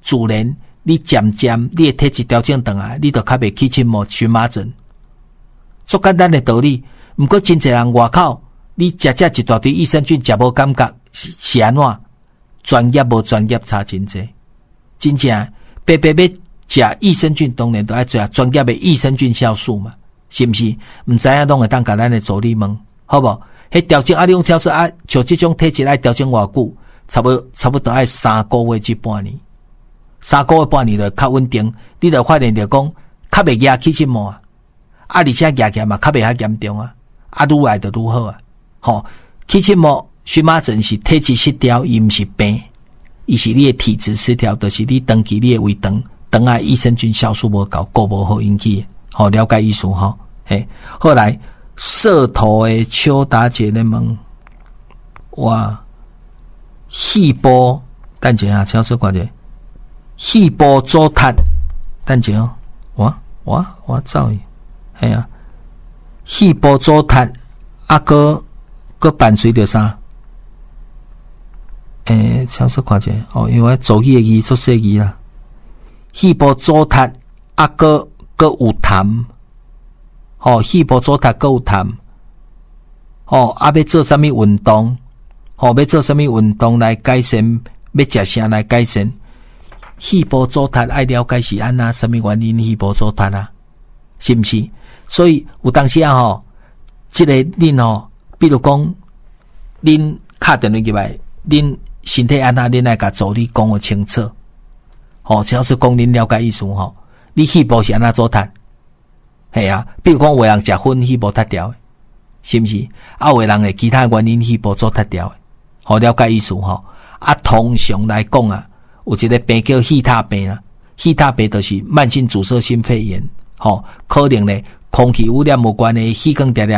自然你渐渐你的体质调整回来，你就较袂起荨麻、荨麻疹。足简单的道理。毋过真侪人外口，你食一大堆益生菌，食无感觉是安怎？专业无专业差真侪，真正白白要食益生菌，当然都要食专业的益生菌酵素嘛，是毋是？毋知影拢会当甲咱的助理问，好无？迄调整你用超市像这种体质爱调整偌久，差不多爱3个月至半年，3个月半年就较稳定，你就发现着讲较袂压起荨麻而且压起来嘛较袂遐严重愈来就愈好起荨麻、荨麻疹是体质失调，伊毋是病，伊是你的体质失调，就是你长期你的胃肠益生菌酵素无够，顾无好引起的。了解意思后来舌头的丘达姐咧问，哇，细胞，等一下，超说看者，细胞组织，等一下我走伊，系啊，细胞组织个伴随着啥？超说看者，因为做语的字做细字啦，细胞组织个有痰。细胞组织够有痰，要做啥物运动？要做啥物运动来改善？要食啥来改善？细胞组织爱了解是安怎？啥物原因？细胞组织是毋是？所以有当时这个恁比如讲，恁敲电话入来，恁身体安怎？恁来甲助理讲个清楚。只要是讲恁了解意思你细胞是安怎组织？系啊，比如讲有人食薰细胞脱掉的，是毋是？有的人的其他原因细胞做脱掉的，了解意思通常来讲有一个病叫希塔病希塔病就是慢性阻塞性肺炎，可能呢空气污染有关系，气管常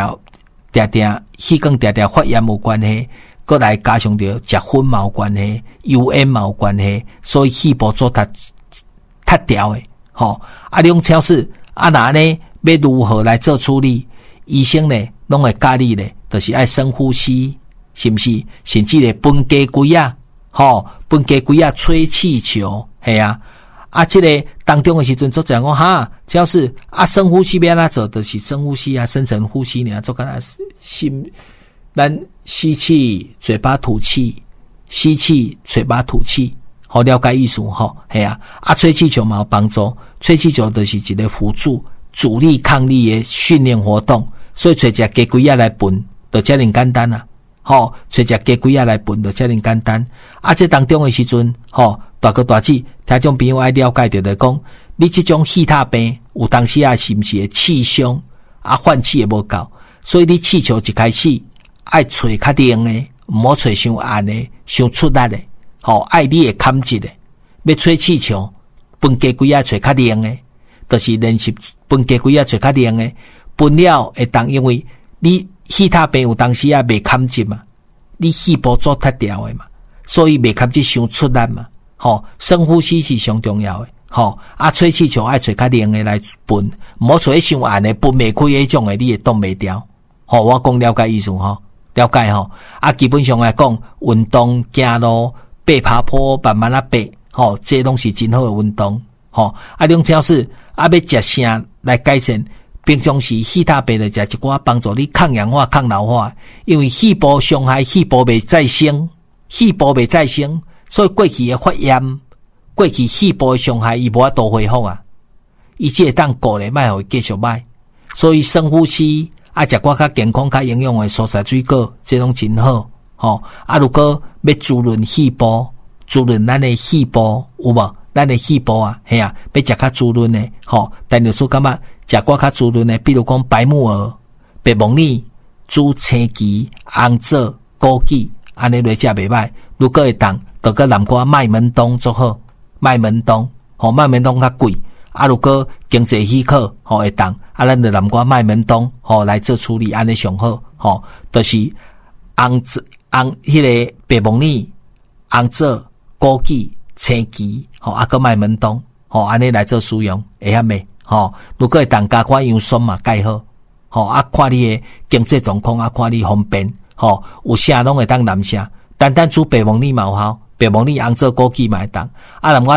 常发炎有关系，搁来加上着食薰嘛有关系，油烟嘛有关系，所以细胞做脱掉的，你用超市哪呢？要如何来做处理？医生呢，拢会教你呢，就是爱深呼吸，是毋是？甚至咧分家规分家规吹气球，系啊。这个当中的时阵，作者讲只要是深呼吸要安怎做，就是深呼吸深层呼吸呢，做干咱吸气，嘴巴吐气，吸气，嘴巴吐气，了解意思系啊。吹气球嘛有帮助，吹气球就是一个辅助。阻力抗力的训练活动，所以找一只鸡龟来分，就遮尔简单找一只鸡龟来分，就遮尔简单。这当中的时阵，大哥大姐，听众朋友爱了解着讲，你这种希塔病，有当时是毋是会气胸换气也无够，所以你气球一开始爱吹较冷的，唔好吹伤暗的、伤出力的，爱你的感觉的，要吹气球，分鸡龟吹较冷的。就是练习分家规吹较冷的，分了会当，因为你希塔病有当时未感觉嘛，你细胞做脱掉的嘛，所以未感觉伤出力嘛。深呼吸是上重要的。吹气球爱吹较冷的来分，唔好吹伤暗的，分未开迄种的，你会挡袂掉。我讲了解意思了解基本上来讲，运动走路、爬爬坡、慢慢爬，这拢是真好的运动。种超市要食啥来改善？平常时希塔病的食一寡帮助你抗氧化、抗老化，因为细胞伤害，细胞未再生，所以过去的发炎、过去细胞的伤害，伊无法度恢复伊只会当顾咧，卖互伊继续歹。所以深呼吸食寡较健康、较营养的蔬菜水果，这种真好。如果要滋润细胞，滋润咱的细胞有无？咱的细胞要食较滋润的，但就是感觉食寡较滋润的，比如讲白木耳、白木耳、煮青桔、红枣、枸杞，安尼来食袂歹。如果会当，就搁南瓜麦门冬做好，麦门冬较贵。如果经济许可，会当，咱就南瓜麦门冬，来做处理，安尼上好。就是迄个白木耳、红枣、枸杞。青桔，搁麦门冬，安尼来做使用，会晓未？如果会当加款杨酸嘛，介好。看你的经济状况，看你方便，有啥拢会当南下。单煮白木耳嘛有效，白木耳、红枣、枸杞嘛会当。南瓜